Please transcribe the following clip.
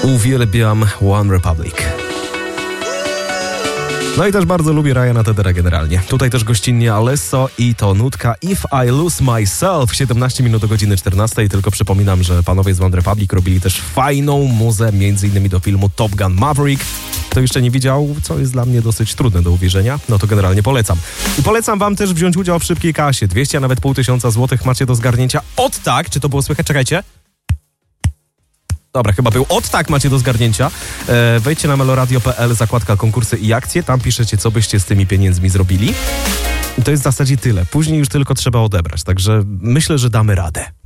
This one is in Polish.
Uwielbiam One Republic. No i też bardzo lubię Ryana Teddera generalnie. Tutaj też gościnnie Alesso i to nutka If I Lose Myself. 17 minut do godziny 14. Tylko przypominam, że panowie z One Republic robili też fajną muzę, między innymi do filmu Top Gun Maverick. Kto jeszcze nie widział, co jest dla mnie dosyć trudne do uwierzenia, no to generalnie polecam. I polecam wam też wziąć udział w szybkiej kasie. 200, a nawet 500 złotych macie do zgarnięcia od tak. Czy to było słychać? Czekajcie. Dobra, chyba był. Od tak macie do zgarnięcia. Wejdźcie na meloradio.pl, zakładka konkursy i akcje. Tam piszecie, co byście z tymi pieniędzmi zrobili. I to jest w zasadzie tyle. Później już tylko trzeba odebrać. Także myślę, że damy radę.